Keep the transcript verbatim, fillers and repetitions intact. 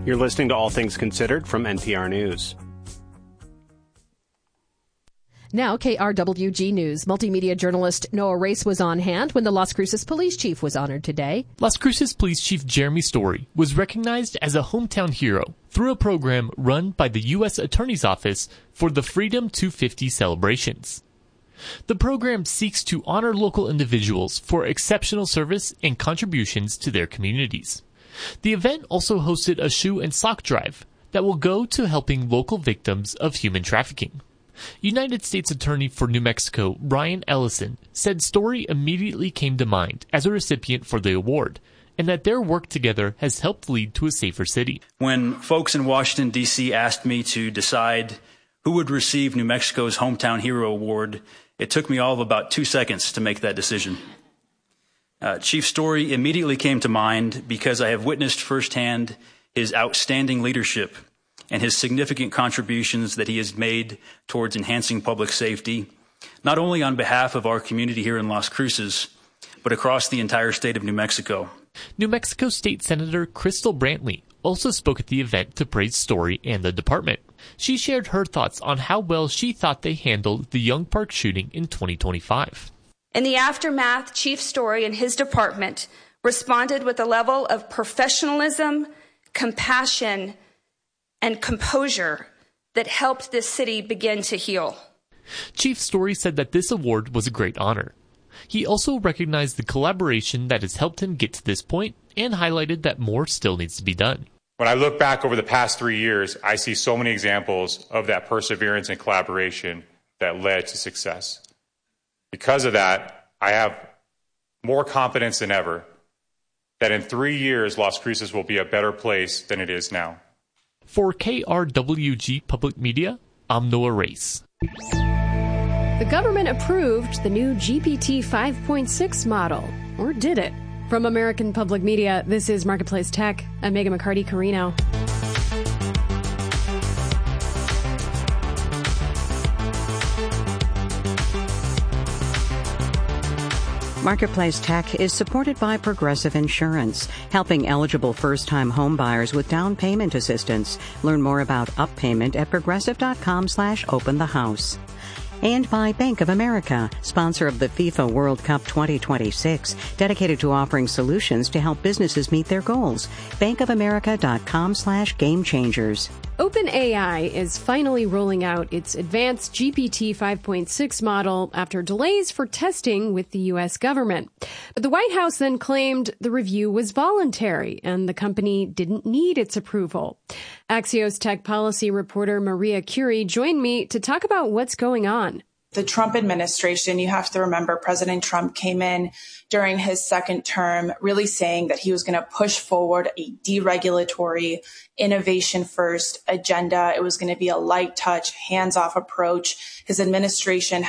You're listening to All Things Considered from N P R News. Now, K R W G News. Multimedia journalist Noah Race was on hand when the Las Cruces police chief was honored today. Las Cruces Police Chief Jeremy Story was recognized as a hometown hero through a program run by the U S Attorney's Office for the Freedom two fifty celebrations. The program seeks to honor local individuals for exceptional service and contributions to their communities. The event also hosted a shoe and sock drive that will go to helping local victims of human trafficking. United States Attorney for New Mexico, Brian Ellison, said Story immediately came to mind as a recipient for the award, and that their work together has helped lead to a safer city. When folks in Washington, D C asked me to decide who would receive New Mexico's Hometown Hero Award, it took me all of about two seconds to make that decision. Uh, Chief Story immediately came to mind because I have witnessed firsthand his outstanding leadership and his significant contributions that he has made towards enhancing public safety, not only on behalf of our community here in Las Cruces, but across the entire state of New Mexico. New Mexico State Senator Crystal Brantley also spoke at the event to praise Story and the department. She shared her thoughts on how well she thought they handled the Young Park shooting in twenty twenty-five. In the aftermath, Chief Story and his department responded with a level of professionalism, compassion, and composure that helped this city begin to heal. Chief Story said that this award was a great honor. He also recognized the collaboration that has helped him get to this point and highlighted that more still needs to be done. When I look back over the past three years, I see so many examples of that perseverance and collaboration that led to success. Because of that, I have more confidence than ever that in three years, Las Cruces will be a better place than it is now. For K R W G Public Media, I'm Noah Race. The government approved the new G P T five point six model, or did it? From American Public Media, this is Marketplace Tech. I'm Megan McCarty-Carino. Marketplace Tech is supported by Progressive Insurance, helping eligible first-time home buyers with down payment assistance. Learn more about Up Payment at progressive.com slash open the house. And by Bank of America, sponsor of the FIFA World Cup twenty twenty-six, dedicated to offering solutions to help businesses meet their goals. bankofamerica.com slash game changers. OpenAI is finally rolling out its advanced G P T five point six model after delays for testing with the U S government. But the White House then claimed the review was voluntary and the company didn't need its approval. Axios tech policy reporter Maria Curie joined me to talk about what's going on. The Trump administration, you have to remember, President Trump came in during his second term really saying that he was going to push forward a deregulatory, innovation-first agenda. It was going to be a light touch, hands-off approach. His administration